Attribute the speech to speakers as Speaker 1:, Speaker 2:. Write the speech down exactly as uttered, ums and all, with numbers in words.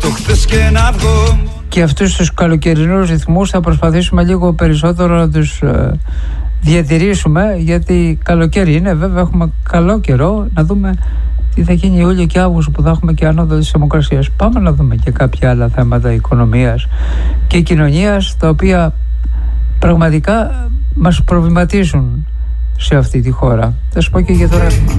Speaker 1: χτες και να βγω.
Speaker 2: Και αυτούς τους καλοκαιρινούς ρυθμούς θα προσπαθήσουμε λίγο περισσότερο να τους ε, διατηρήσουμε, γιατί καλοκαίρι είναι, βέβαια έχουμε καλό καιρό. Να δούμε τι θα γίνει Ιούλιο και Αύγουστο που θα έχουμε και ανώδο της θερμοκρασίας. Πάμε να δούμε και κάποια άλλα θέματα οικονομίας και κοινωνίας, τα οποία πραγματικά μας προβληματίζουν σε αυτή τη χώρα. Θα σου πω και για το ρεύμα.